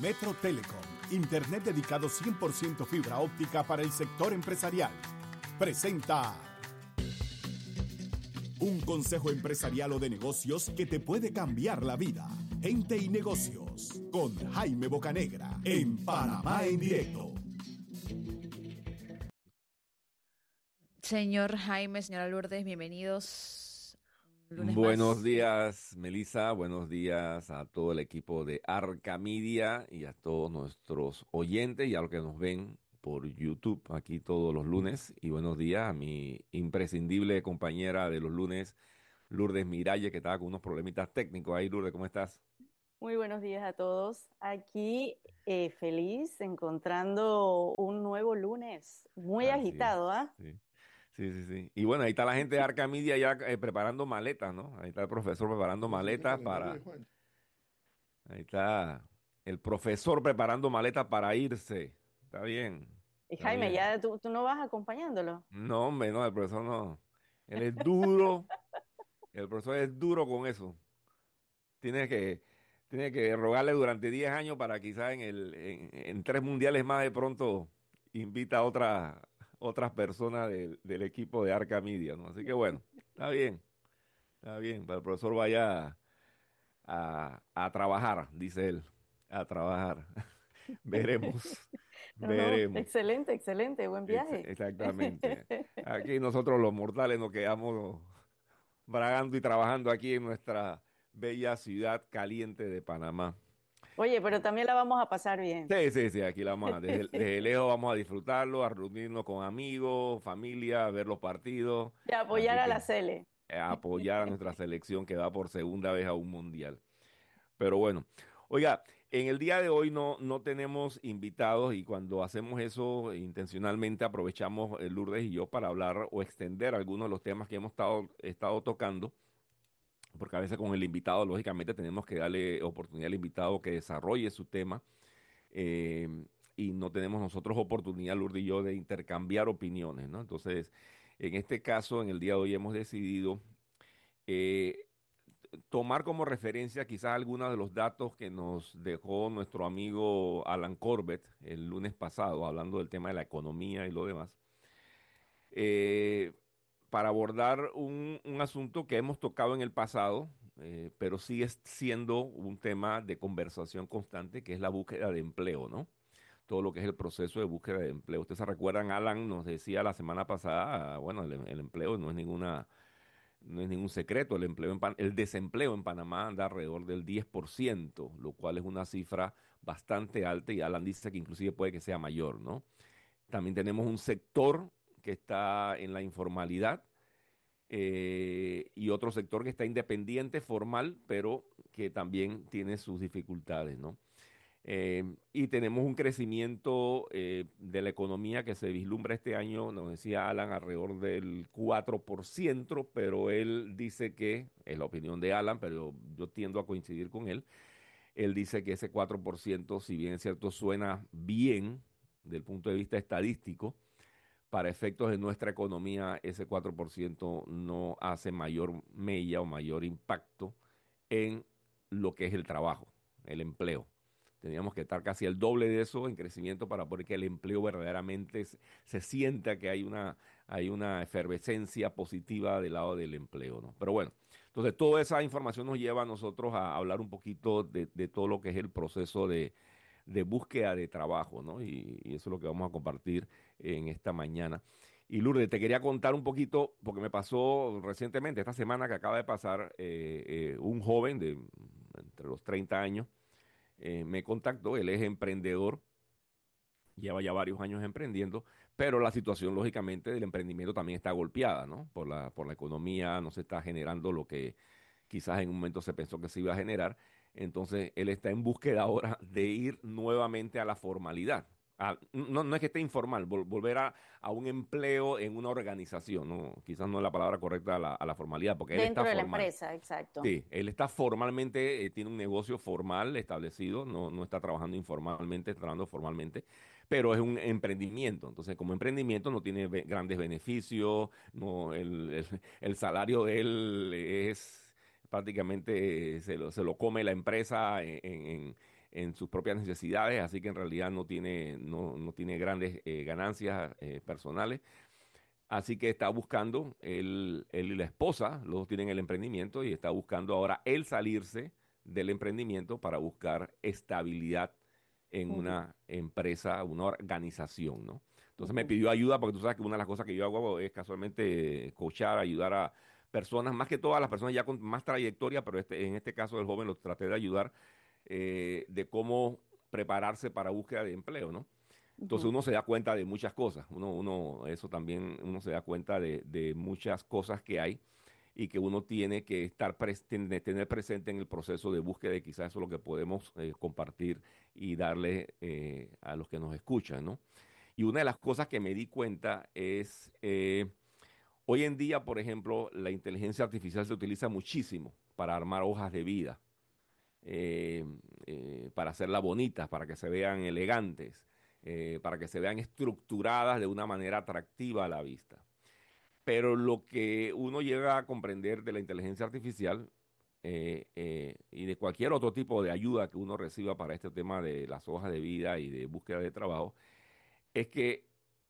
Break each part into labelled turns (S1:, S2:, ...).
S1: Metro Telecom, internet dedicado 100% fibra óptica para el sector empresarial. Presenta un consejo empresarial o de negocios que te puede cambiar la vida. Gente y negocios, con Jaime Bocanegra, en Panamá en Directo.
S2: Señor Jaime, señora Lourdes, bienvenidos un lunes
S3: Buenos
S2: más.
S3: días, Melissa. Buenos días a todo el equipo de Arca Media y a todos nuestros oyentes y a los que nos ven por YouTube aquí todos los lunes. Y buenos días a mi imprescindible compañera de los lunes, Lourdes Miralle, que estaba con unos problemitas técnicos. Ahí, Lourdes, ¿cómo estás?
S4: Muy buenos días a todos. Aquí feliz encontrando un nuevo lunes, muy
S3: Así es.
S4: agitado, ¿ah?
S3: Sí. Sí, sí, sí. Y bueno, ahí está la gente de Arca Media ya preparando maletas, ¿no? Ahí está el profesor preparando
S5: ¿Cómo se llama el
S3: maletas
S5: calendario de
S3: para...
S5: Juan?
S3: Ahí está el profesor preparando maletas para irse. Está bien,
S4: Y
S3: está
S4: Jaime,
S3: bien.
S4: ya tú no vas acompañándolo.
S3: No, hombre, no, el profesor no. Él es duro, el profesor es duro con eso. Tiene que, tiene que rogarle durante 10 años para quizás en 3 mundiales más de pronto invita a otras personas del equipo de Arca Media, ¿no? Así que bueno, está bien, para el profesor vaya a trabajar, dice él, a trabajar. Veremos,
S4: No, no,
S3: veremos.
S4: excelente, excelente, buen viaje.
S3: Exactamente. Aquí nosotros los mortales nos quedamos bragando y trabajando aquí en nuestra bella ciudad caliente de Panamá.
S4: Oye, pero también la vamos a pasar bien.
S3: Sí, sí, sí, aquí la vamos desde lejos vamos a disfrutarlo, a reunirnos con amigos, familia, a ver los partidos.
S4: De apoyar
S3: Así
S4: a la
S3: que
S4: Cele.
S3: a apoyar a nuestra selección que va por segunda vez a un mundial. Pero bueno, oiga, en el día de hoy no tenemos invitados y cuando hacemos eso intencionalmente aprovechamos Lourdes y yo para hablar o extender algunos de los temas que hemos estado tocando, porque a veces con el invitado, lógicamente, tenemos que darle oportunidad al invitado que desarrolle su tema y no tenemos nosotros oportunidad, Lourdes y yo, de intercambiar opiniones, ¿no? Entonces, en este caso, en el día de hoy hemos decidido... eh, tomar como referencia quizás algunos de los datos que nos dejó nuestro amigo Alan Corbett el lunes pasado, hablando del tema de la economía y lo demás, eh, para abordar un asunto que hemos tocado en el pasado, pero sigue siendo un tema de conversación constante, que es la búsqueda de empleo, ¿no? Todo lo que es el proceso de búsqueda de empleo. Ustedes se recuerdan, Alan nos decía la semana pasada, bueno, el empleo no es ningún secreto, el desempleo en Panamá anda alrededor del 10%, lo cual es una cifra bastante alta y Alan dice que inclusive puede que sea mayor, ¿no? También tenemos un sector que está en la informalidad y otro sector que está independiente, formal, pero que también tiene sus dificultades, ¿no? Y tenemos un crecimiento de la economía que se vislumbra este año, nos decía Alan, alrededor del 4%, pero él dice que, es la opinión de Alan, pero yo tiendo a coincidir con él dice que ese 4%, si bien es cierto, suena bien del punto de vista estadístico, para efectos de nuestra economía, ese 4% no hace mayor mella o mayor impacto en lo que es el trabajo, el empleo. Teníamos que estar casi el doble de eso en crecimiento para poder que el empleo verdaderamente se sienta que hay una efervescencia positiva del lado del empleo, ¿no? Pero bueno, entonces toda esa información nos lleva a nosotros a hablar un poquito de todo lo que es el proceso de búsqueda de trabajo, ¿no? Y eso es lo que vamos a compartir en esta mañana. Y Lourdes, te quería contar un poquito, porque me pasó recientemente, esta semana que acaba de pasar, un joven de entre los 30 años me contactó, él es emprendedor, lleva ya varios años emprendiendo, pero la situación lógicamente del emprendimiento también está golpeada, ¿no? Por la economía, no se está generando lo que quizás en un momento se pensó que se iba a generar. Entonces, él está en búsqueda ahora de ir nuevamente a la formalidad. No es que esté informal, volver a un empleo en una organización, ¿no? Quizás no es la palabra correcta a la formalidad, porque él está
S4: Dentro de la
S3: formal.
S4: empresa, exacto.
S3: Sí, él está formalmente, tiene un negocio formal establecido, no está trabajando informalmente, está trabajando formalmente, pero es un emprendimiento. Entonces, como emprendimiento no tiene grandes beneficios, no, el salario de él es prácticamente, se lo come la empresa en sus propias necesidades, así que en realidad no tiene grandes ganancias personales. Así que está buscando, él y la esposa, los dos tienen el emprendimiento y está buscando ahora él salirse del emprendimiento para buscar estabilidad en
S4: Ujú,
S3: una empresa, una organización, ¿no? Entonces me
S4: ujú,
S3: pidió ayuda porque tú sabes que una de las cosas que yo hago es casualmente coachar, ayudar a personas, más que todas las personas ya con más trayectoria, pero en este caso del joven lo traté de ayudar de cómo prepararse para búsqueda de empleo, ¿no? Entonces
S4: ujú,
S3: uno se da cuenta de muchas cosas, eso también, uno se da cuenta de muchas cosas que hay y que uno tiene que tener presente en el proceso de búsqueda y quizás eso es lo que podemos compartir y darle a los que nos escuchan, ¿no? Y una de las cosas que me di cuenta es, hoy en día, por ejemplo, la inteligencia artificial se utiliza muchísimo para armar hojas de vida, eh, para hacerlas bonitas, para que se vean elegantes, para que se vean estructuradas de una manera atractiva a la vista. Pero lo que uno llega a comprender de la inteligencia artificial y de cualquier otro tipo de ayuda que uno reciba para este tema de las hojas de vida y de búsqueda de trabajo, es que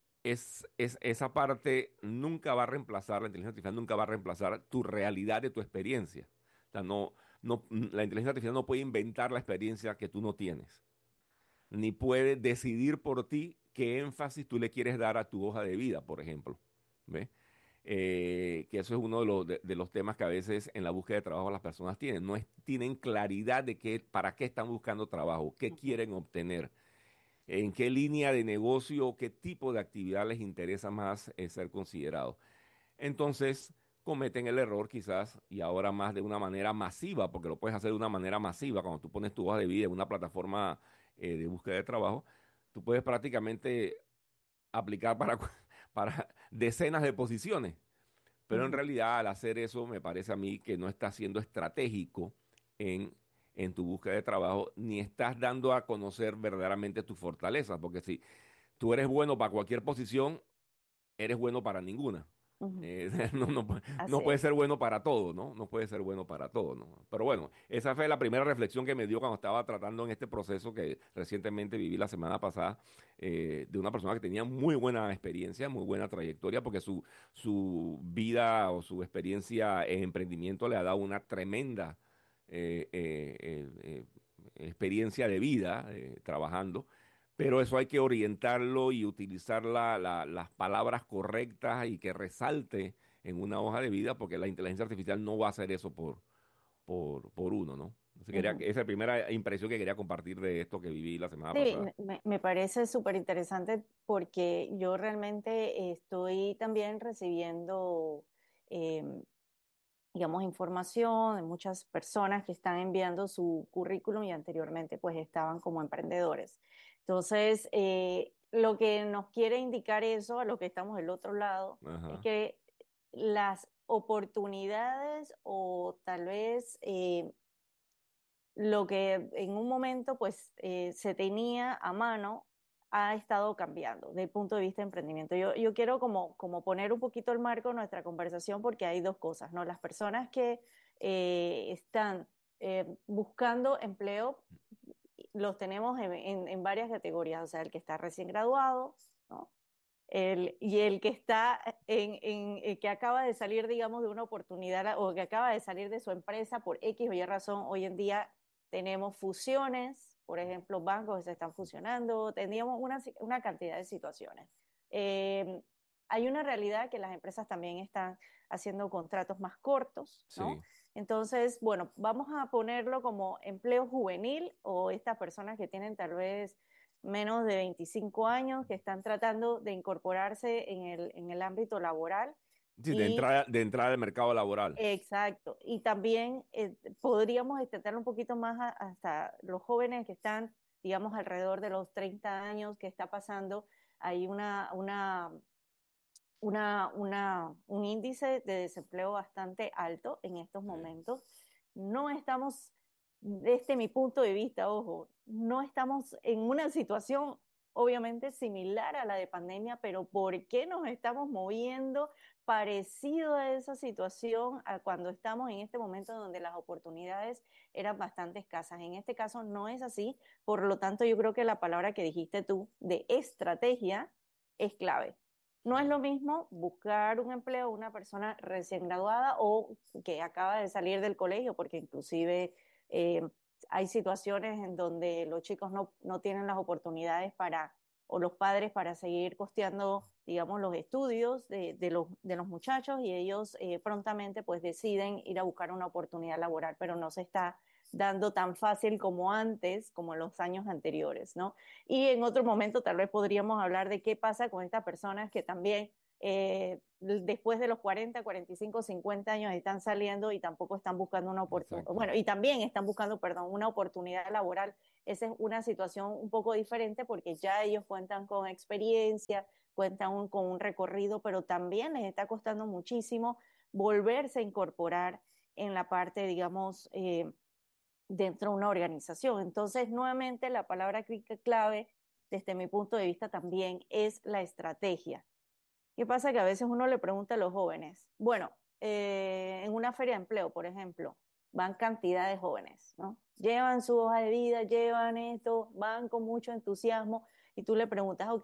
S3: esa parte nunca va a reemplazar, la inteligencia artificial nunca va a reemplazar tu realidad de tu experiencia. O sea, la inteligencia artificial no puede inventar la experiencia que tú no tienes, ni puede decidir por ti qué énfasis tú le quieres dar a tu hoja de vida, por ejemplo. ¿Ves? Que eso es uno de los temas que a veces en la búsqueda de trabajo las personas tienen. Tienen claridad de para qué están buscando trabajo, qué
S4: ujú,
S3: quieren obtener, en qué línea de negocio, qué tipo de actividad les interesa más ser considerado. Entonces cometen el error quizás, y ahora más de una manera masiva, porque lo puedes hacer de una manera masiva, cuando tú pones tu hoja de vida en una plataforma de búsqueda de trabajo, tú puedes prácticamente aplicar para decenas de posiciones. Pero en
S4: ujú,
S3: realidad al hacer eso me parece a mí que no estás siendo estratégico en, en tu búsqueda de trabajo, ni estás dando a conocer verdaderamente tus fortalezas, porque si tú eres bueno para cualquier posición, eres bueno para ninguna.
S4: ujú.
S3: No
S4: Así
S3: puede
S4: es.
S3: ser bueno para todo, ¿no? No puede ser bueno para todo, ¿no? Pero bueno, esa fue la primera reflexión que me dio cuando estaba tratando en este proceso que recientemente viví la semana pasada, de una persona que tenía muy buena experiencia, muy buena trayectoria, porque su vida o su experiencia en emprendimiento le ha dado una tremenda eh, eh, eh, experiencia de vida trabajando, pero eso hay que orientarlo y utilizar las palabras correctas y que resalte en una hoja de vida, porque la inteligencia artificial no va a hacer eso por uno, ¿no? Esa es la primera impresión que quería compartir de esto que viví la semana
S4: Sí,
S3: pasada.
S4: me parece súper interesante porque yo realmente estoy también recibiendo, em, digamos, información de muchas personas que están enviando su currículum y anteriormente pues estaban como emprendedores. Entonces, lo que nos quiere indicar eso, a lo que estamos del otro lado, es
S3: Ajá.
S4: que las oportunidades o tal vez lo que en un momento pues se tenía a mano ha estado cambiando desde el punto de vista de emprendimiento. Yo quiero como poner un poquito el marco de nuestra conversación porque hay dos cosas, ¿no? Las personas que están buscando empleo, los tenemos en varias categorías, o sea, el que está recién graduado, ¿no? Y el que está que acaba de salir, digamos, de una oportunidad o que acaba de salir de su empresa por X o Y razón. Hoy en día tenemos fusiones, por ejemplo, bancos que se están fusionando, tendríamos una cantidad de situaciones. Eh, Hay una realidad que las empresas también están haciendo contratos más cortos, ¿no?
S3: Sí.
S4: Entonces, bueno, vamos a ponerlo como empleo juvenil o estas personas que tienen tal vez menos de 25 años que están tratando de incorporarse en el ámbito laboral.
S3: Sí,
S4: Y
S3: de entrada al mercado laboral.
S4: exacto, y también podríamos extender un poquito más hasta los jóvenes que están, digamos, alrededor de los 30 años, que está pasando, hay un índice de desempleo bastante alto en estos
S3: Sí.
S4: momentos. No estamos, desde mi punto de vista, ojo, no estamos en una situación obviamente similar a la de pandemia, pero ¿por qué nos estamos moviendo parecido a esa situación a cuando estamos en este momento donde las oportunidades eran bastante escasas? En este caso no es así, por lo tanto yo creo que la palabra que dijiste tú de estrategia es clave. No es lo mismo buscar un empleo a una persona recién graduada o que acaba de salir del colegio, porque inclusive eh, hay situaciones en donde los chicos no tienen las oportunidades para, o los padres para seguir costeando, digamos, los estudios de los muchachos y ellos prontamente pues deciden ir a buscar una oportunidad laboral, pero no se está dando tan fácil como antes, como en los años anteriores, ¿no? Y en otro momento tal vez podríamos hablar de qué pasa con estas personas que también después de los 40, 45, 50 años están saliendo y tampoco están buscando una oportunidad, bueno, y también están buscando, perdón, una oportunidad laboral. Esa es una situación un poco diferente porque ya ellos cuentan con experiencia, cuentan con un recorrido, pero también les está costando muchísimo volverse a incorporar en la parte, digamos, dentro de una organización. Entonces, nuevamente, la palabra clave, desde mi punto de vista, también es la estrategia. ¿Qué pasa? Que a veces uno le pregunta a los jóvenes, bueno, en una feria de empleo, por ejemplo, van cantidad de jóvenes, ¿no? Llevan su hoja de vida, llevan esto, van con mucho entusiasmo y tú le preguntas, ok,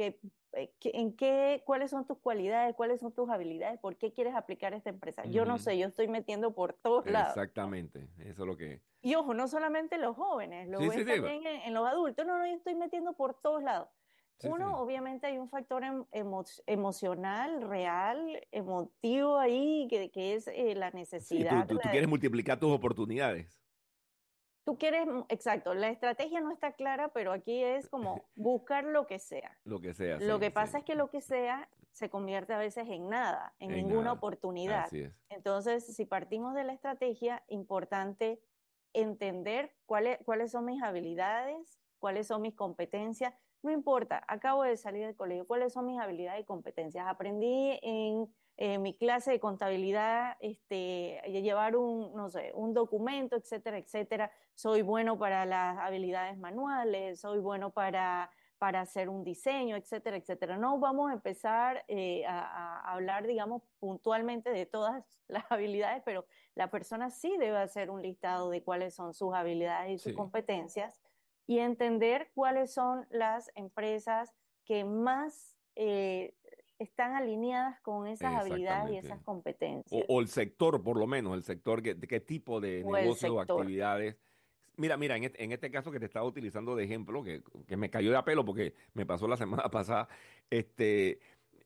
S4: cuáles son tus cualidades, cuáles son tus habilidades, por qué quieres aplicar a esta empresa? Yo no
S3: Ujú.
S4: sé, yo estoy metiendo por todos lados, ¿no?
S3: Exactamente, eso es lo que...
S4: Y ojo, no solamente los jóvenes, lo
S3: Sí, sí,
S4: ves
S3: sí,
S4: también en los adultos. No, yo estoy metiendo por todos lados.
S3: sí,
S4: Uno,
S3: sí.
S4: obviamente hay un factor emocional, real, emotivo ahí, que es la
S3: Sí, tú,
S4: necesidad.
S3: tú, tú quieres multiplicar tus oportunidades.
S4: Tú quieres, exacto, la estrategia no está clara, pero aquí es como buscar lo que sea.
S3: Lo que sea,
S4: Lo
S3: sí,
S4: que
S3: sí.
S4: pasa es que lo que sea se convierte a veces en nada, en
S3: En
S4: ninguna
S3: nada.
S4: oportunidad.
S3: Así es.
S4: Entonces, si partimos de la estrategia, importante entender cuáles son mis habilidades, cuáles son mis competencias. No importa, acabo de salir del colegio, cuáles son mis habilidades y competencias. Aprendí en mi clase de contabilidad, llevar no sé, un documento, etcétera, etcétera. Soy bueno para las habilidades manuales, soy bueno para hacer un diseño, etcétera, etcétera. No vamos a empezar a hablar, digamos, puntualmente de todas las habilidades, pero la persona sí debe hacer un listado de cuáles son sus habilidades y sus
S3: Sí,
S4: competencias y entender cuáles son las empresas que más están alineadas con esas habilidades y esas
S3: exactamente.
S4: competencias
S3: O el sector, por lo menos, el sector, de qué tipo de
S4: o el
S3: negocios o
S4: sector.
S3: actividades. Mira, en este caso que te estaba utilizando de ejemplo, que me cayó de a pelo porque me pasó la semana pasada, este,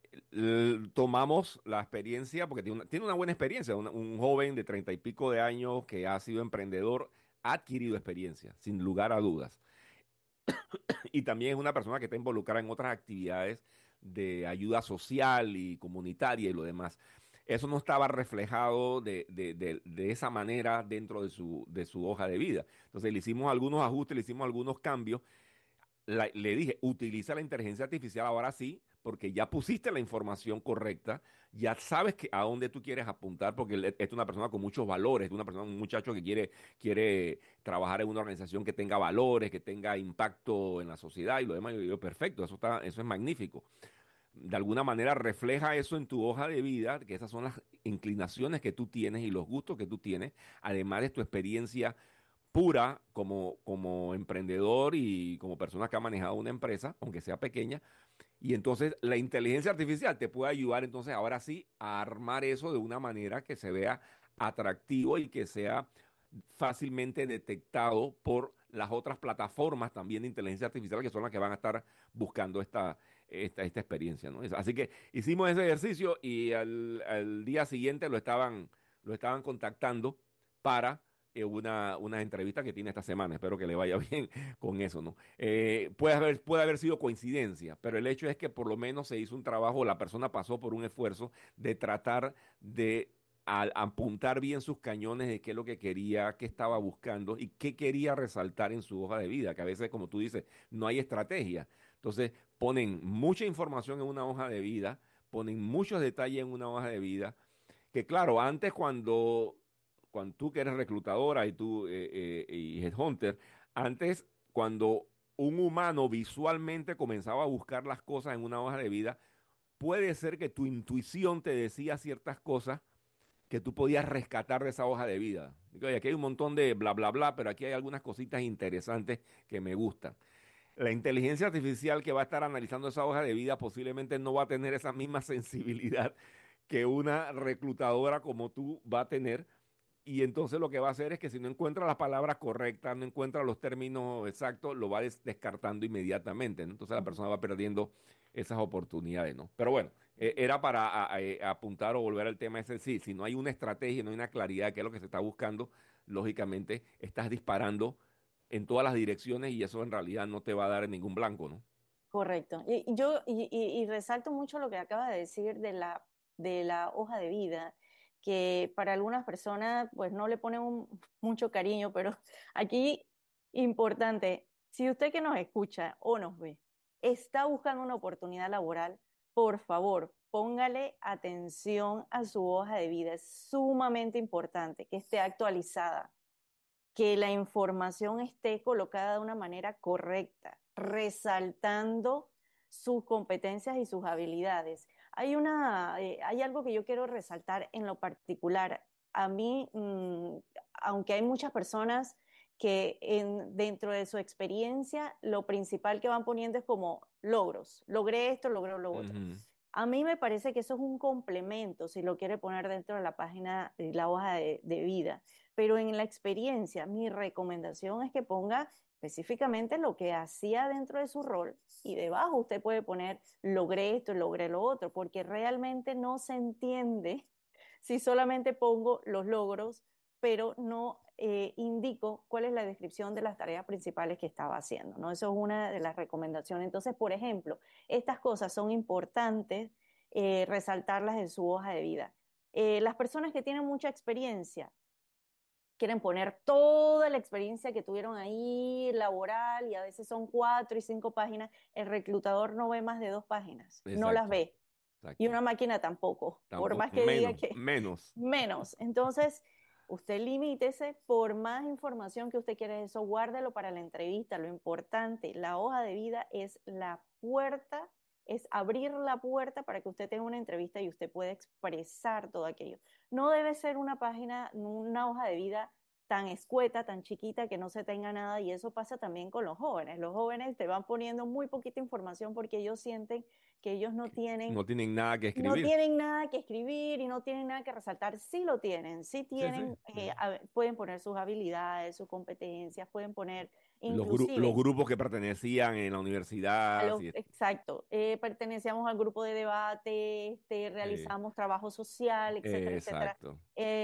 S3: tomamos la experiencia, porque tiene una buena experiencia, un joven de 30 y pico de años que ha sido emprendedor, ha adquirido experiencia, sin lugar a dudas. Y también es una persona que está involucrada en otras actividades de ayuda social y comunitaria y lo demás. Eso no estaba reflejado de esa manera dentro de su hoja de vida. Entonces le hicimos algunos ajustes, le hicimos algunos cambios. Le dije, utiliza la inteligencia artificial ahora sí, porque ya pusiste la información correcta, ya sabes a dónde tú quieres apuntar, porque él es una persona con muchos valores, es una persona, un muchacho que quiere trabajar en una organización que tenga valores, que tenga impacto en la sociedad y lo demás. Yo digo, perfecto, eso es magnífico. De alguna manera refleja eso en tu hoja de vida, que esas son las inclinaciones que tú tienes y los gustos que tú tienes, además de tu experiencia pura como emprendedor y como persona que ha manejado una empresa, aunque sea pequeña. Y entonces la inteligencia artificial te puede ayudar entonces ahora sí a armar eso de una manera que se vea atractivo y que sea fácilmente detectado por las otras plataformas también de inteligencia artificial que son las que van a estar buscando esta experiencia, ¿no? Así que hicimos ese ejercicio y al día siguiente lo estaban contactando para una entrevista que tiene esta semana. Espero que le vaya bien con eso, ¿no? Puede haber sido coincidencia, pero el hecho es que por lo menos se hizo un trabajo, la persona pasó por un esfuerzo de tratar de apuntar bien sus cañones de qué es lo que quería, qué estaba buscando y qué quería resaltar en su hoja de vida, que a veces, como tú dices, no hay estrategia. Entonces, ponen mucha información en una hoja de vida, ponen muchos detalles en una hoja de vida, que claro, antes cuando tú que eres reclutadora y tú y headhunter, antes cuando un humano visualmente comenzaba a buscar las cosas en una hoja de vida, puede ser que tu intuición te decía ciertas cosas que tú podías rescatar de esa hoja de vida. Digo, "Oye, aquí hay un montón de bla, bla, bla, pero aquí hay algunas cositas interesantes que me gustan". La inteligencia artificial que va a estar analizando esa hoja de vida posiblemente no va a tener esa misma sensibilidad que una reclutadora como tú va a tener. Y entonces lo que va a hacer es que si no encuentra las palabras correctas, no encuentra los términos exactos, lo va descartando inmediatamente, ¿no? Entonces la persona va perdiendo esas oportunidades, ¿no? Pero bueno, era para apuntar o volver al tema ese, sí, si no hay una estrategia, no hay una claridad de qué es lo que se está buscando, lógicamente estás disparando en todas las direcciones y eso en realidad no te va a dar en ningún blanco, ¿no?
S4: Correcto. Y resalto mucho lo que acaba de decir de la hoja de vida, que para algunas personas pues no le ponen mucho cariño, pero aquí importante, si usted que nos escucha o nos ve está buscando una oportunidad laboral, por favor, póngale atención a su hoja de vida. Es sumamente importante que esté actualizada, que la información esté colocada de una manera correcta, resaltando sus competencias y sus habilidades. Hay algo que yo quiero resaltar en lo particular. A mí, aunque hay muchas personas que dentro de su experiencia, lo principal que van poniendo es como logros. Logré esto, logré lo otro.
S3: Ujú.
S4: A mí me parece que eso es un complemento, si lo quiere poner dentro de la página, la hoja de vida. Pero en la experiencia, mi recomendación es que ponga específicamente lo que hacía dentro de su rol y debajo usted puede poner logré esto y logré lo otro, porque realmente no se entiende si solamente pongo los logros, pero no indico cuál es la descripción de las tareas principales que estaba haciendo, ¿no? Eso es una de las recomendaciones. Entonces, por ejemplo, estas cosas son importantes resaltarlas en su hoja de vida. Las personas que tienen mucha experiencia quieren poner toda la experiencia que tuvieron ahí laboral y a veces son 4 y 5 páginas. El reclutador no ve más de 2 páginas, no las
S3: Exacto,
S4: ve. Y
S3: exacto.
S4: una máquina tampoco, por
S3: Tampoco,
S4: más que diga
S3: menos,
S4: que
S3: menos.
S4: menos. Entonces, usted limítese, por más información que usted quiera, eso guárdelo para la entrevista. Lo importante, la hoja de vida es la puerta, es abrir la puerta para que usted tenga una entrevista y usted pueda expresar todo aquello. No debe ser una página, una hoja de vida tan escueta, tan chiquita, que no se tenga nada, y eso pasa también con los jóvenes. Los jóvenes te van poniendo muy poquita información porque ellos sienten que ellos
S3: No tienen nada que
S4: no
S3: escribir.
S4: tienen nada que escribir y no tienen nada que resaltar. Sí lo tienen, sí
S3: Sí, sí.
S4: tienen, pueden poner sus habilidades, sus competencias, pueden poner
S3: Los
S4: inclusive
S3: grupos que pertenecían en la universidad. Sí,
S4: exacto, pertenecíamos al grupo de debate,
S3: eh,
S4: realizamos trabajo social, etcétera, etcétera.
S3: exacto.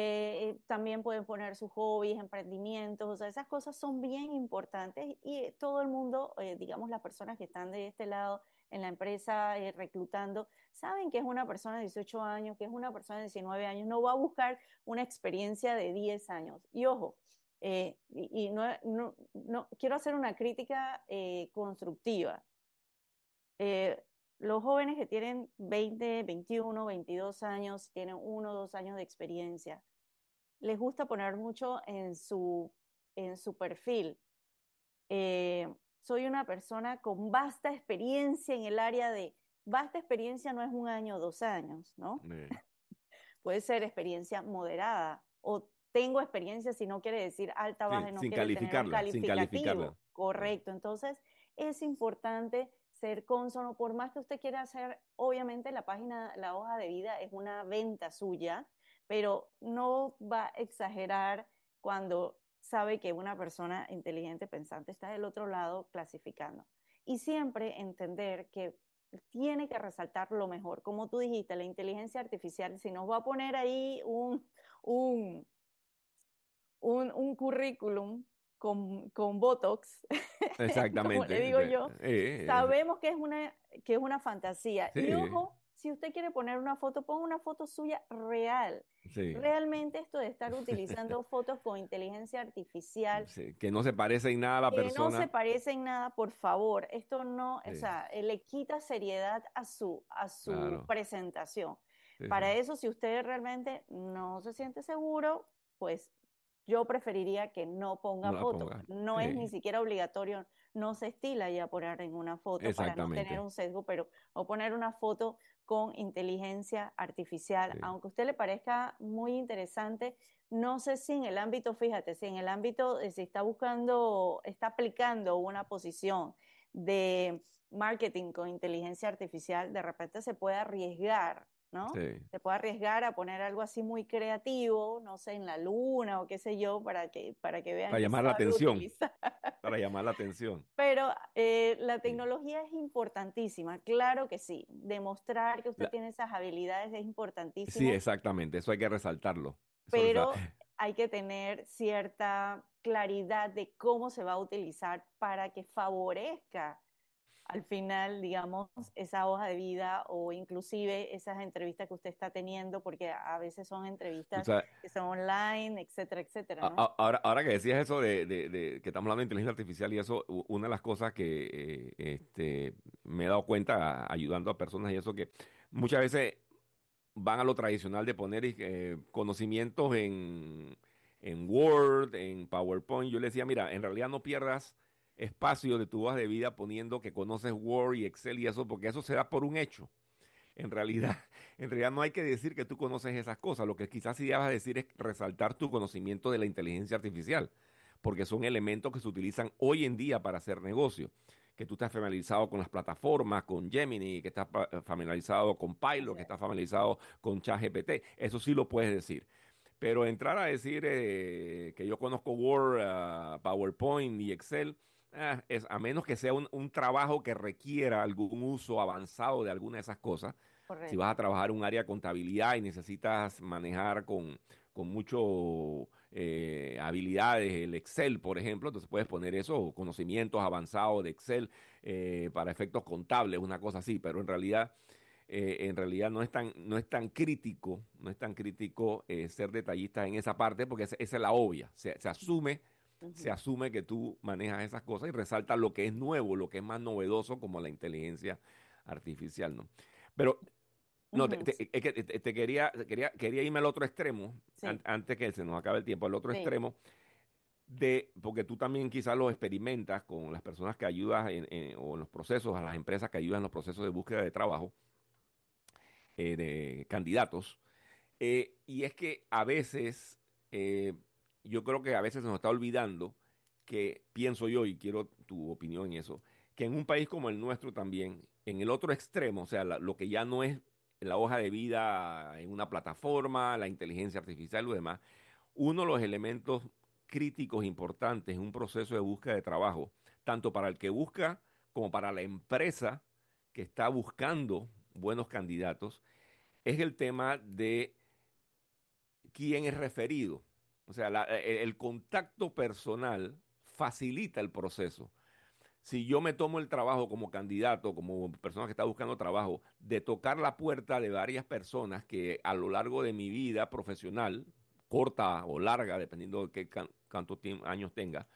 S4: También pueden poner sus hobbies, emprendimientos, o sea, esas cosas son bien importantes y todo el mundo, digamos, las personas que están de este lado en la empresa reclutando, saben que es una persona de 18 años, que es una persona de 19 años, no va a buscar una experiencia de 10 años. Y ojo, y no, quiero hacer una crítica constructiva. Eh, los jóvenes que tienen 20, 21, 22 años, tienen 1 o 2 años de experiencia, les gusta poner mucho en su perfil. Eh, Soy una persona con vasta experiencia en el área de, vasta experiencia no es 1 año o 2 años, ¿no?
S3: Eh,
S4: Puede ser experiencia moderada o tengo experiencia si no quiere decir alta, baja
S3: sí,
S4: y no quiere tener un
S3: sin calificarla.
S4: calificativo. Correcto. Entonces, es importante ser cónsono, por más que usted quiera hacer, obviamente la página, la hoja de vida es una venta suya, pero no va a exagerar cuando sabe que una persona inteligente, pensante, está del otro lado clasificando. Y siempre entender que tiene que resaltar lo mejor. Como tú dijiste, la inteligencia artificial, si nos va a poner ahí un, un currículum con Botox, como
S3: Exactamente.
S4: le digo yo,
S3: Eh,
S4: sabemos que es una fantasía. Y
S3: sí,
S4: ojo, si usted quiere poner una foto, ponga una foto suya real.
S3: sí.
S4: Realmente esto de estar utilizando fotos con inteligencia artificial
S3: Sí, que no se parece en nada a la
S4: que no se
S3: persona.
S4: parece en nada, por favor, esto no, o
S3: Sí,
S4: sea, le quita seriedad a su
S3: claro.
S4: presentación.
S3: Sí, sí.
S4: Para eso, si usted realmente no se siente seguro, pues yo preferiría que no ponga
S3: No la
S4: foto.
S3: pongas.
S4: No es ni siquiera obligatorio, no se estila ya poner en una foto para no tener
S3: Exactamente.
S4: un sesgo, pero o poner una foto con inteligencia artificial,
S3: Sí.
S4: aunque a usted le parezca muy interesante, no sé si en el ámbito, fíjate, si en el ámbito, si está buscando, está aplicando una posición de marketing con inteligencia artificial, de repente se puede arriesgar, ¿no?
S3: Sí.
S4: Se puede arriesgar a poner algo así muy creativo, no sé, en la luna o qué sé yo, para que vean
S3: Para
S4: que
S3: llamar la
S4: sabe
S3: atención.
S4: utilizar.
S3: Para llamar la atención.
S4: Pero la
S3: Sí.
S4: tecnología es importantísima, claro que sí. Demostrar que usted
S3: La-
S4: tiene esas habilidades es
S3: sí,
S4: importantísimo,
S3: exactamente. Eso hay que resaltarlo.
S4: pero hay que tener cierta claridad de cómo se va a utilizar para que favorezca al final, digamos, esa hoja de vida o inclusive esas entrevistas que usted está teniendo, porque a veces son
S3: Tú
S4: entrevistas
S3: sabes,
S4: que son online, etcétera, etcétera, ¿no?
S3: ahora que decías eso de que estamos hablando de inteligencia artificial y eso, una de las cosas que me he dado cuenta ayudando a personas y eso, que muchas veces van a lo tradicional de poner conocimientos en Word, en PowerPoint. Yo le decía, mira, en realidad no pierdas espacio de tu hoja de vida poniendo que conoces Word y Excel y eso, porque eso se da por un hecho. En realidad, en realidad no hay que decir que tú conoces esas cosas. Lo que quizás sí debas decir es resaltar tu conocimiento de la inteligencia artificial, porque son elementos que se utilizan hoy en día para hacer negocio. Que tú estás familiarizado con las plataformas, con Gemini, que estás familiarizado con Pilot,
S4: Así
S3: que
S4: es.
S3: estás familiarizado con ChatGPT. Eso sí lo puedes decir. Pero entrar a decir que yo conozco Word, PowerPoint y Excel, a menos que sea un trabajo que requiera algún uso avanzado de alguna de esas cosas. Si vas a
S4: Correcto.
S3: trabajar un área de contabilidad y necesitas manejar con mucho habilidades el Excel, por ejemplo, entonces puedes poner eso, conocimientos avanzados de Excel para efectos contables, una cosa así, pero en realidad no es tan crítico, no es tan crítico ser detallista en esa parte porque esa es la obvia. Se asume, se
S4: Ujú,
S3: asume que tú manejas esas cosas y resalta lo que es nuevo, lo que es más novedoso como la inteligencia artificial, ¿no? Pero no,
S4: ujú.
S3: es que te quería irme al otro extremo,
S4: Sí,
S3: antes que se nos acabe el tiempo, al otro
S4: sí,
S3: extremo, porque tú también quizás lo experimentas con las personas que ayudas o en los procesos, a las empresas que ayudan en los procesos de búsqueda de trabajo, de candidatos. Y es que a veces, eh, yo creo que a veces se nos está olvidando que, pienso yo, y quiero tu opinión en eso, que en un país como el nuestro también, en el otro extremo, o sea, lo que ya no es la hoja de vida en una plataforma, la inteligencia artificial y lo demás, uno de los elementos críticos importantes en un proceso de búsqueda de trabajo, tanto para el que busca como para la empresa que está buscando buenos candidatos, es el tema de quién es referido. O sea, el contacto personal facilita el proceso. Si yo me tomo el trabajo como candidato, como persona que está buscando trabajo, de tocar la puerta de varias personas que a lo largo de mi vida profesional, corta o larga, dependiendo de cuántos años tenga,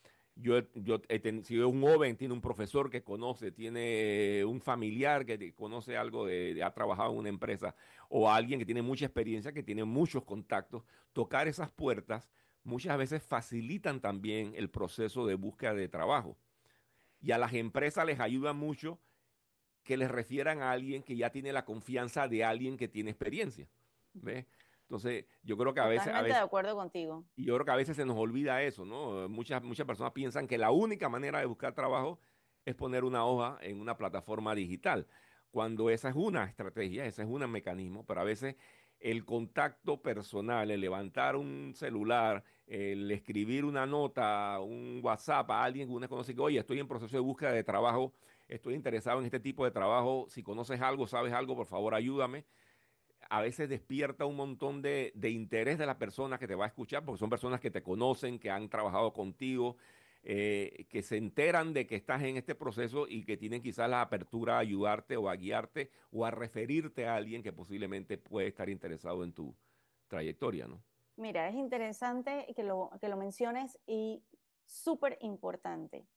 S3: si es un joven, tiene un profesor que conoce, tiene un familiar que conoce algo ha trabajado en una empresa, o alguien que tiene mucha experiencia, que tiene muchos contactos, tocar esas puertas muchas veces facilitan también el proceso de búsqueda de trabajo. Y a las empresas les ayuda mucho que les refieran a alguien que ya tiene la confianza de alguien que tiene experiencia.
S4: ujú.
S3: ¿Ves? Entonces, yo creo que a
S4: Totalmente de
S3: veces,
S4: acuerdo contigo.
S3: y yo creo que a veces se nos olvida eso, ¿no? Muchas personas piensan que la única manera de buscar trabajo es poner una hoja en una plataforma digital, cuando esa es una estrategia, ese es un mecanismo, pero a veces el contacto personal, el levantar un celular, el escribir una nota, un WhatsApp a alguien que uno conoce que, oye, estoy en proceso de búsqueda de trabajo, estoy interesado en este tipo de trabajo, si conoces algo, sabes algo, por favor ayúdame, a veces despierta un montón de interés de la persona que te va a escuchar, porque son personas que te conocen, que han trabajado contigo, que se enteran de que estás en este proceso y que tienen quizás la apertura a ayudarte o a guiarte o a referirte a alguien que posiblemente puede estar interesado en tu trayectoria, ¿no?
S4: Mira, es interesante que lo menciones y súper importante.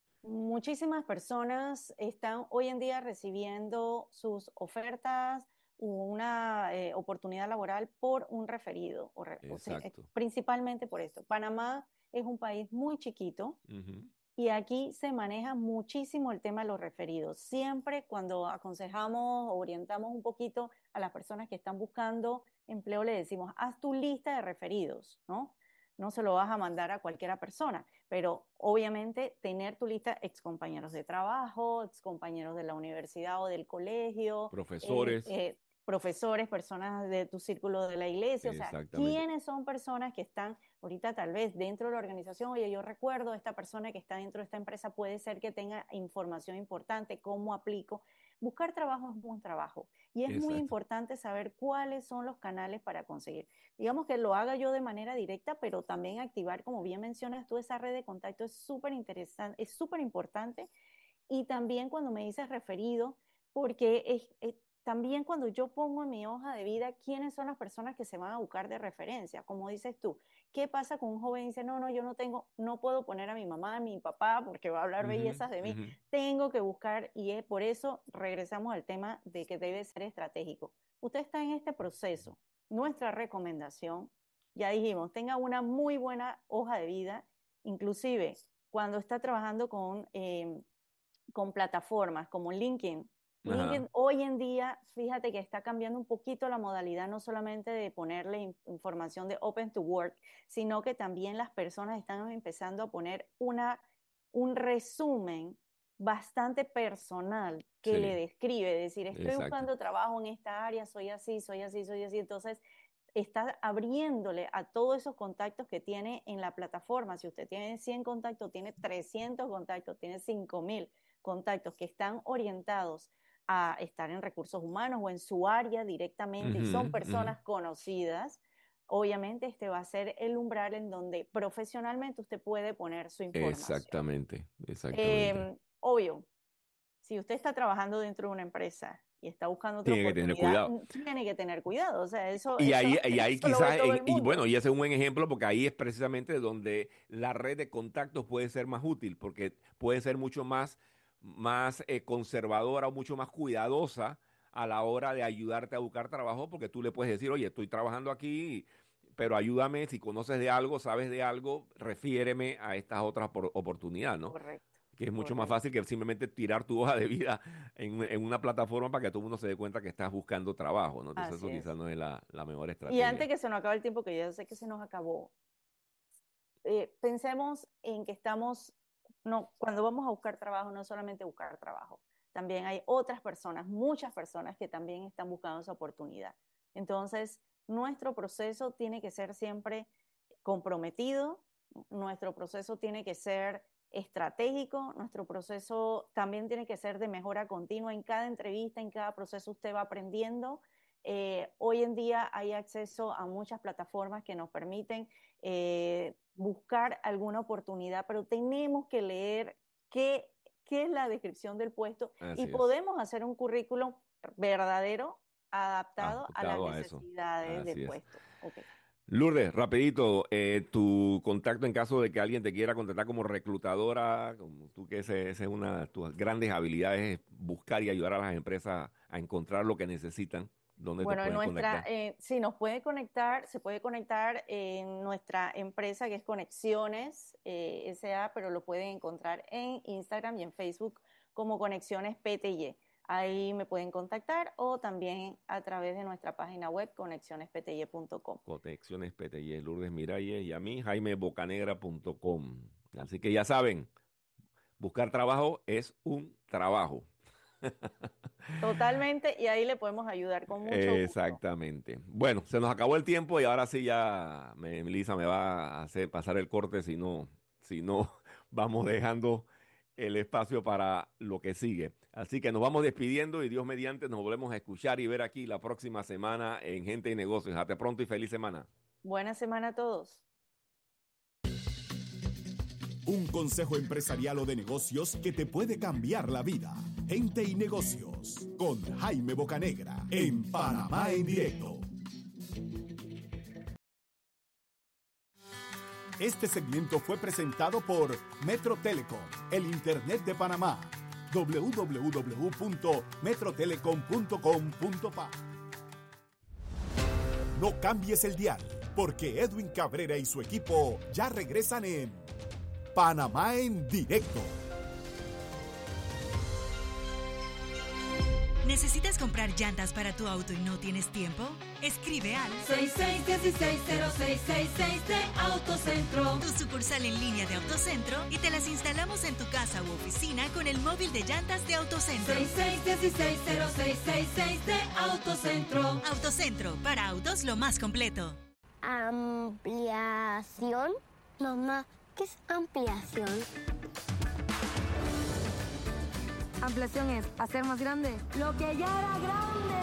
S4: Muchísimas personas están hoy en día recibiendo sus ofertas una oportunidad laboral por un referido, o sea,
S3: Exacto.
S4: principalmente por esto. Panamá es un país muy chiquito.
S3: Ujú.
S4: Y aquí se maneja muchísimo el tema de los referidos. Siempre cuando aconsejamos o orientamos un poquito a las personas que están buscando empleo, le decimos, haz tu lista de referidos, ¿no? No se lo vas a mandar a cualquiera persona, pero obviamente tener tu lista excompañeros de trabajo, excompañeros de la universidad o del colegio,
S3: Profesores.
S4: profesores, personas de tu círculo de la iglesia, o sea,
S3: Exactamente.
S4: ¿quiénes son personas que están ahorita tal vez dentro de la organización? Oye, yo recuerdo esta persona que está dentro de esta empresa, puede ser que tenga información importante, ¿cómo aplico? Buscar trabajo es un trabajo y es muy
S3: Exacto.
S4: importante saber cuáles son los canales para conseguir. Digamos que lo haga yo de manera directa, pero también activar, como bien mencionas tú, esa red de contacto es súper interesante, es súper importante. Y también cuando me dices referido, porque también cuando yo pongo en mi hoja de vida quiénes son las personas que se van a buscar de referencia, como dices tú, ¿qué pasa con un joven que dice, no, yo no tengo, no puedo poner a mi mamá, a mi papá, porque va a hablar
S3: Ujú,
S4: bellezas de mí,
S3: ujú.
S4: tengo que buscar, y es por eso regresamos al tema de que debe ser estratégico. Usted está en este proceso, nuestra recomendación, ya dijimos, tenga una muy buena hoja de vida, inclusive cuando está trabajando con plataformas como LinkedIn.
S3: Ajá.
S4: LinkedIn hoy en día, fíjate que está cambiando un poquito la modalidad, no solamente de ponerle información de Open to Work, sino que también las personas están empezando a poner un resumen bastante personal que le
S3: Sí,
S4: describe, es decir, estoy
S3: exacto.
S4: buscando trabajo en esta área, soy así, soy así, soy así. Entonces, está abriéndole a todos esos contactos que tiene en la plataforma. Si usted tiene 100 contactos, tiene 300 contactos, tiene 5.000 contactos que están orientados a estar en recursos humanos o en su área directamente y son
S3: Ujú, ujú.
S4: personas conocidas, obviamente este va a ser el umbral en donde profesionalmente usted puede poner su información.
S3: Exactamente, exactamente.
S4: Obvio, si usted está trabajando dentro de una empresa y está buscando otra
S3: Tiene que tener
S4: oportunidad,
S3: cuidado.
S4: tiene que tener cuidado. O sea,
S3: Y ahí, y ahí
S4: eso lo ve
S3: quizás,
S4: todo el
S3: y bueno,
S4: mundo.
S3: y ese es un buen ejemplo porque ahí es precisamente donde la red de contactos puede ser más útil, porque puede ser mucho más conservadora o mucho más cuidadosa a la hora de ayudarte a buscar trabajo, porque tú le puedes decir, oye, estoy trabajando aquí, pero ayúdame, si conoces de algo, sabes de algo, refiéreme a estas otras oportunidades, ¿no?
S4: Correcto,
S3: Que es mucho más
S4: correcto.
S3: fácil que simplemente tirar tu hoja de vida en una plataforma para que todo el mundo se dé cuenta que estás buscando trabajo, ¿no? Entonces
S4: Así
S3: eso quizás
S4: es.
S3: no es la mejor
S4: Y antes
S3: estrategia.
S4: que se nos acabe el tiempo, que yo sé que se nos acabó, pensemos en que estamos, no, cuando vamos a buscar trabajo, no solamente buscar trabajo, también hay otras personas, muchas personas que también están buscando esa oportunidad. Entonces, nuestro proceso tiene que ser siempre comprometido, nuestro proceso tiene que ser estratégico, nuestro proceso también tiene que ser de mejora continua. En cada entrevista, en cada proceso usted va aprendiendo. Hoy en día hay acceso a muchas plataformas que nos permiten buscar alguna oportunidad, pero tenemos que leer qué es la descripción del puesto y
S3: Así es.
S4: podemos hacer un currículum verdadero, adaptado a las
S3: Ajustado a eso.
S4: necesidades del
S3: Así es.
S4: puesto. Okay.
S3: Lourdes, rapidito, tu contacto en caso de que alguien te quiera contratar como reclutadora, como tú que esa es una de tus grandes habilidades, es buscar y ayudar a las empresas a encontrar lo que necesitan, dónde te
S4: Bueno,
S3: pueden conectar.
S4: sí, nos puede conectar, se puede conectar en nuestra empresa que es Conexiones SA, pero lo pueden encontrar en Instagram y en Facebook como Conexiones PTY. Ahí me pueden contactar o también a través de nuestra página web conexionespty.com.
S3: Conexiones PTY, Lourdes Miralles y a mí, jaimebocanegra.com. Así que ya saben, buscar trabajo es un trabajo.
S4: Totalmente, y ahí le podemos ayudar con mucho gusto.
S3: Exactamente. Bueno, se nos acabó el tiempo y ahora sí ya Melissa me va a hacer pasar el corte, si no vamos dejando el espacio para lo que sigue. Así que nos vamos despidiendo y Dios mediante nos volvemos a escuchar y ver aquí la próxima semana en Gente y Negocios. Hasta pronto y feliz semana.
S4: Buena semana a todos.
S1: Un consejo empresarial o de negocios que te puede cambiar la vida. Gente y Negocios con Jaime Bocanegra en Panamá en directo. Este segmento fue presentado por Metro Telecom, el Internet de Panamá. www.metrotelecom.com.pa No cambies el dial, porque Edwin Cabrera y su equipo ya regresan en Panamá en directo.
S5: ¿Necesitas comprar llantas para tu auto y no tienes tiempo? Escribe al
S6: 66160666 de Autocentro.
S5: Tu sucursal en línea de Autocentro y te las instalamos en tu casa u oficina con el móvil de llantas de Autocentro.
S6: 66160666 de Autocentro.
S5: Autocentro, para autos lo más completo.
S7: Ampliación. Mamá, ¿qué es ampliación?
S8: Ampliación es hacer más grande lo que ya era grande.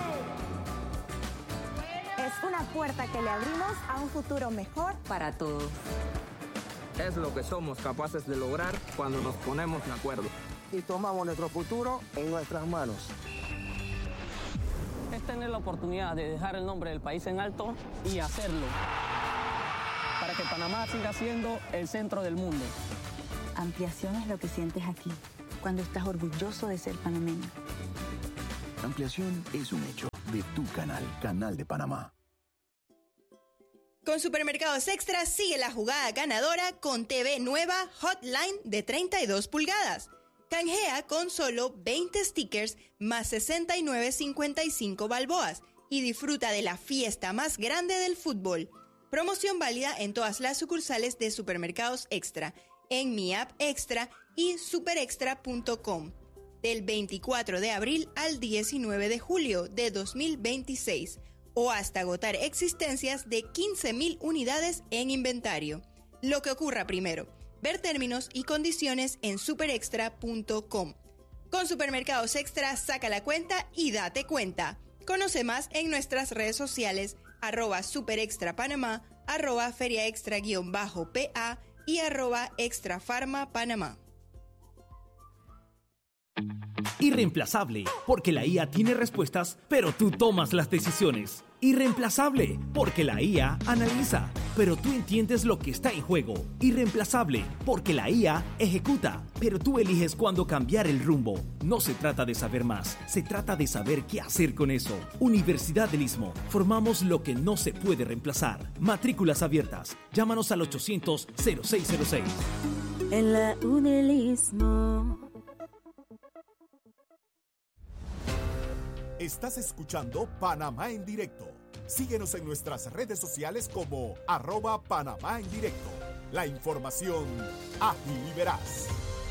S9: Es una puerta que le abrimos a un futuro mejor
S8: Para todos.
S10: Es lo que somos capaces de lograr cuando nos ponemos de acuerdo.
S11: Y tomamos nuestro futuro en nuestras manos.
S12: Es tener la oportunidad de dejar el nombre del país en alto y hacerlo para que Panamá siga siendo el centro del mundo.
S13: Ampliación es lo que sientes aquí, cuando estás orgulloso de ser panameño.
S14: Ampliación es un hecho de tu canal, Canal de Panamá.
S15: Con Supermercados Extra sigue la jugada ganadora con TV nueva Hotline de 32 pulgadas. Canjea con solo 20 stickers más 69.55 balboas y disfruta de la fiesta más grande del fútbol. Promoción válida en todas las sucursales de Supermercados Extra, en Mi App Extra y superextra.com. Del 24 de abril al 19 de julio de 2026 o hasta agotar existencias de 15.000 unidades en inventario. Lo que ocurra primero. Ver términos y condiciones en superextra.com. Con Supermercados Extra, saca la cuenta y date cuenta. Conoce más en nuestras redes sociales @superextrapanamá, @feriaextra_pa y @extrafarmapanamá.
S16: Irreemplazable, porque la IA tiene respuestas, pero tú tomas las decisiones. Irreemplazable, porque la IA analiza, pero tú entiendes lo que está en juego. Irreemplazable, porque la IA ejecuta, pero tú eliges cuándo cambiar el rumbo. No se trata de saber más, se trata de saber qué hacer con eso. Universidad del Istmo, formamos lo que no se puede reemplazar. Matrículas abiertas, llámanos al 800-0606.
S8: En la UNEL Istmo.
S1: Estás escuchando Panamá en directo. Síguenos en nuestras redes sociales como @Panamá en directo. La información ágil y veraz.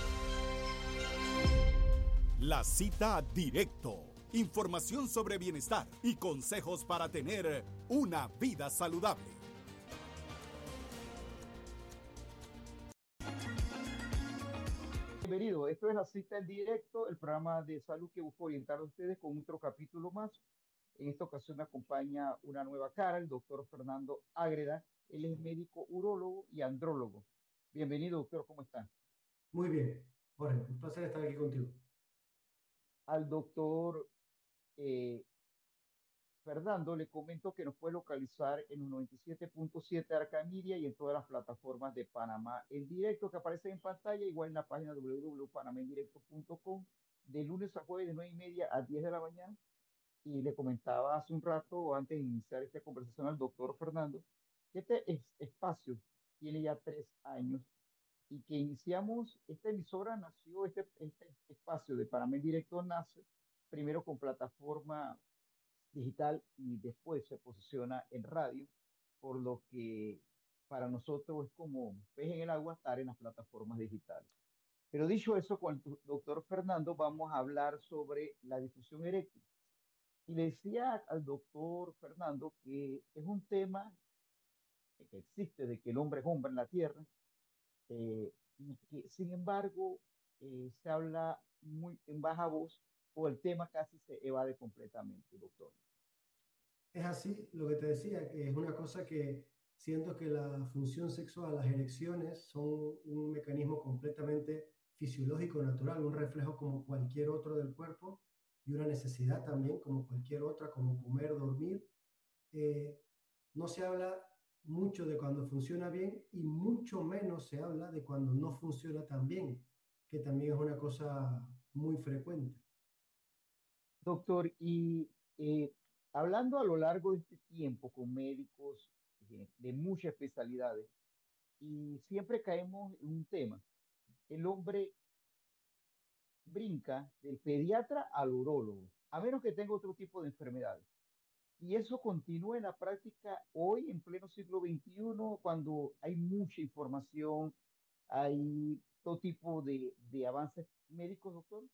S1: La cita directo. Información sobre bienestar y consejos para tener una vida saludable.
S17: Bienvenido, esto es La Cita en Directo, el programa de salud que busca orientar a ustedes con otro capítulo más. En esta ocasión me acompaña una nueva cara, el doctor Fernando Ágreda. Él es médico urólogo y andrólogo. Bienvenido, doctor, ¿cómo está?
S18: Muy bien, Jorge, un placer estar aquí contigo.
S17: Al doctor Fernando le comento que nos puede localizar en un 97.7 Arcamedia y en todas las plataformas de Panamá en directo que aparecen en pantalla, igual en la página www.panamendirecto.com, de lunes a jueves de 9:30 a 10 de la mañana. Y le comentaba hace un rato, antes de iniciar esta conversación al doctor Fernando, que este espacio tiene ya 3 años y que iniciamos, esta emisora nació, este espacio de Panamá en directo nace primero con plataforma digital y después se posiciona en radio, por lo que para nosotros es como pez en el agua estar en las plataformas digitales. Pero dicho eso, con el doctor Fernando vamos a hablar sobre la difusión eréctil. Y le decía al doctor Fernando que es un tema que existe, de que el hombre es hombre en la tierra, y que sin embargo se habla muy en baja voz o el tema casi se evade completamente, doctor.
S18: Es así, lo que te decía, que es una cosa que siento que la función sexual, las erecciones, son un mecanismo completamente fisiológico, natural, un reflejo como cualquier otro del cuerpo y una necesidad también como cualquier otra, como comer, dormir. No se habla mucho de cuando funciona bien y mucho menos se habla de cuando no funciona tan bien, que también es una cosa muy frecuente.
S17: Doctor, y Hablando a lo largo de este tiempo con médicos de muchas especialidades, y siempre caemos en un tema. El hombre brinca del pediatra al urólogo, a menos que tenga otro tipo de enfermedades. Y eso continúa en la práctica hoy, en pleno siglo XXI, cuando hay mucha información, hay todo tipo de avances médicos, doctor.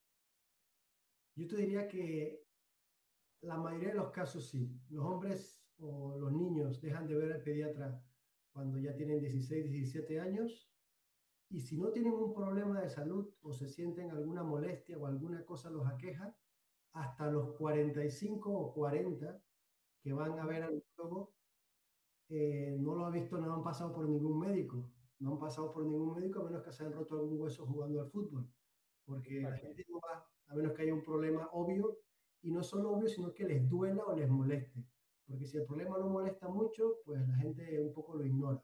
S18: Yo te diría que la mayoría de los casos sí. Los hombres o los niños dejan de ver al pediatra cuando ya tienen 16, 17 años. Y si no tienen un problema de salud o se sienten alguna molestia o alguna cosa los aqueja, hasta los 45 o 40 que van a ver al urólogo, no lo ha visto, no han pasado por ningún médico. No han pasado por ningún médico a menos que se hayan roto algún hueso jugando al fútbol. Porque la gente no va a menos que haya un problema obvio, y no solo obvio, sino que les duela o les moleste. Porque si el problema no molesta mucho, pues la gente un poco lo ignora.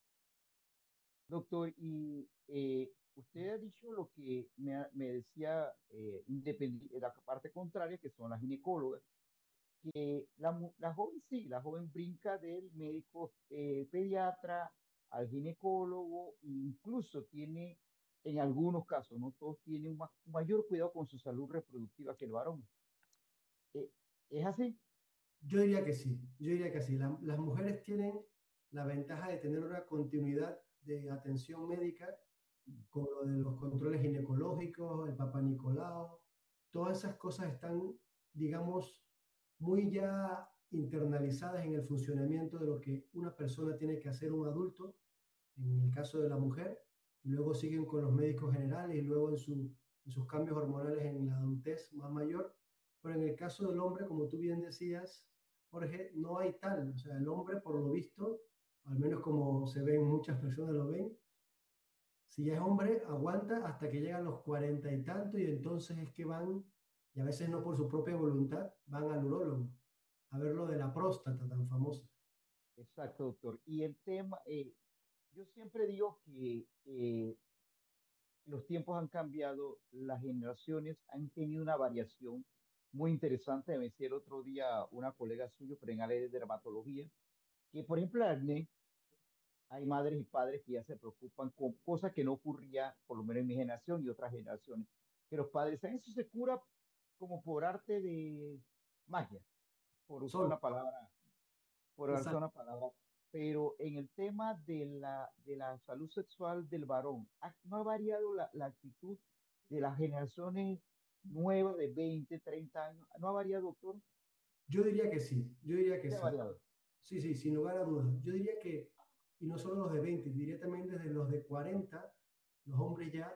S17: Doctor, y usted ha dicho lo que me decía la parte contraria, que son las ginecólogas, que la joven sí, la joven brinca del médico pediatra al ginecólogo, e incluso tiene, en algunos casos, no todos tienen un mayor cuidado con su salud reproductiva que el varón. Eh, ¿Es así?
S18: Yo diría que sí, yo diría que sí. Las mujeres tienen la ventaja de tener una continuidad de atención médica con lo de los controles ginecológicos, el Papa Nicolau, todas esas cosas están, digamos, muy ya internalizadas en el funcionamiento de lo que una persona tiene que hacer, un adulto, en el caso de la mujer, y luego siguen con los médicos generales y luego en sus cambios hormonales en la adultez más mayor. Pero en el caso del hombre, como tú bien decías, Jorge, no hay tal. O sea, el hombre, por lo visto, al menos como se ven, muchas personas lo ven, si ya es hombre, aguanta hasta que llegan los 40 y tanto, y entonces es que van, y a veces no por su propia voluntad, van al urólogo a ver lo de la próstata tan famosa.
S17: Exacto, doctor. Y el tema, yo siempre digo que los tiempos han cambiado, las generaciones han tenido una variación muy interesante. Me decía el otro día una colega suyo, pero en área de dermatología, que por ejemplo el acné, hay madres y padres que ya se preocupan con cosas que no ocurría, por lo menos en mi generación y otras generaciones, que los padres decían, eso se cura como por arte de magia, por usar
S18: Solo.
S17: una palabra, por usar
S18: Exacto.
S17: una palabra. Pero en el tema de la salud sexual del varón, ¿no ha variado la actitud de las generaciones nuevas de 20, 30 años? ¿No ha variado, doctor?
S18: Yo diría que sí, yo diría que
S17: ¿Qué ha
S18: sí.
S17: variado?
S18: Sí, sí, sin lugar a dudas. Yo diría que, y no solo los de 20, diría también desde los de 40, los hombres ya,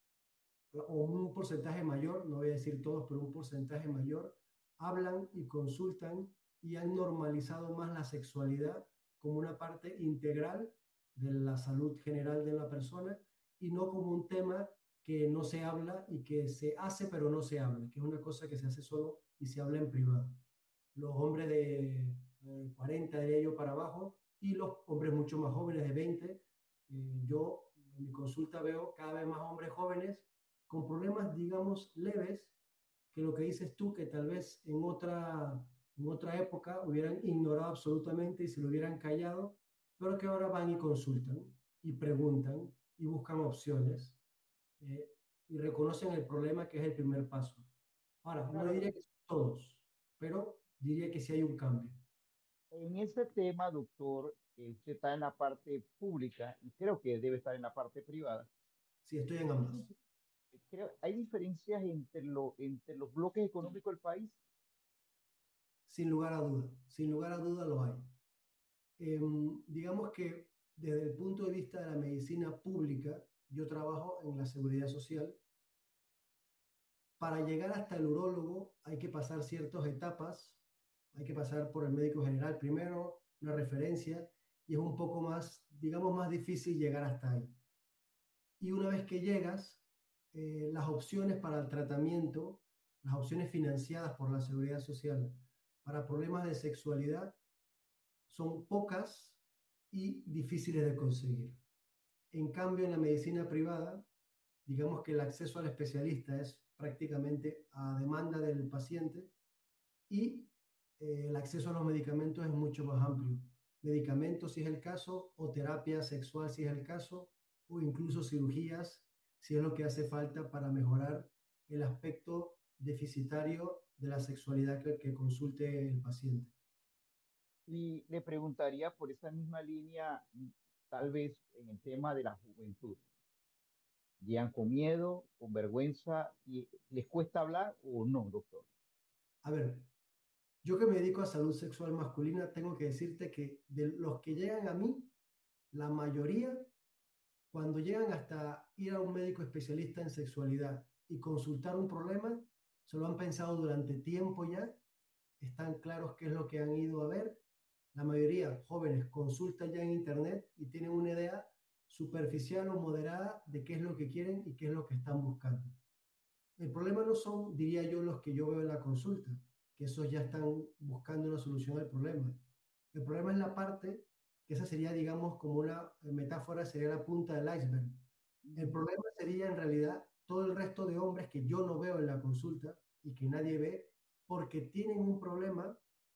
S18: o un porcentaje mayor, no voy a decir todos, pero un porcentaje mayor, hablan y consultan y han normalizado más la sexualidad como una parte integral de la salud general de la persona, y no como un tema que no se habla y que se hace pero no se habla, que es una cosa que se hace solo y se habla en privado. Los hombres de 40, diría yo, para abajo, y los hombres mucho más jóvenes de 20. Yo en mi consulta veo cada vez más hombres jóvenes con problemas, digamos, leves, que lo que dices tú, que tal vez en otra época hubieran ignorado absolutamente y se lo hubieran callado, pero que ahora van y consultan y preguntan y buscan opciones, eh, y reconocen el problema, que es el primer paso. Ahora, no
S17: Claro,
S18: diría que son todos, pero diría que sí hay un cambio.
S17: en ese tema, doctor, usted está en la parte pública y creo que debe estar en la parte privada.
S18: Sí, estoy en ambas.
S17: ¿Hay diferencias entre los bloques económicos del país?
S18: Sin lugar a duda, sin lugar a duda lo hay. Digamos que desde el punto de vista de la medicina pública, yo trabajo en la seguridad social. Para llegar hasta el urólogo hay que pasar ciertas etapas, hay que pasar por el médico general primero, una referencia, y es un poco más, digamos, más difícil llegar hasta ahí. Y una vez que llegas, las opciones para el tratamiento, las opciones financiadas por la seguridad social para problemas de sexualidad son pocas y difíciles de conseguir. En cambio, en la medicina privada, digamos que el acceso al especialista es prácticamente a demanda del paciente, y el acceso a los medicamentos es mucho más amplio. Medicamentos si es el caso, o terapia sexual si es el caso, o incluso cirugías si es lo que hace falta para mejorar el aspecto deficitario de la sexualidad que consulte el paciente.
S17: Y le preguntaría por esa misma línea, tal vez en el tema de la juventud. ¿Llegan con miedo, con vergüenza y les cuesta hablar o no, doctor?
S18: A ver, yo que me dedico a salud sexual masculina, tengo que decirte que de los que llegan a mí, la mayoría, cuando llegan hasta ir a un médico especialista en sexualidad y consultar un problema, se lo han pensado durante tiempo ya, están claros qué es lo que han ido a ver. La mayoría, jóvenes, consultan ya en internet y tienen una idea superficial o moderada de qué es lo que quieren y qué es lo que están buscando. El problema no son, diría yo, los que yo veo en la consulta, que esos ya están buscando una solución al problema. El problema es la parte, que esa sería, digamos, como una metáfora, sería la punta del iceberg. El problema sería en realidad todo el resto de hombres que yo no veo en la consulta y que nadie ve, porque tienen un problema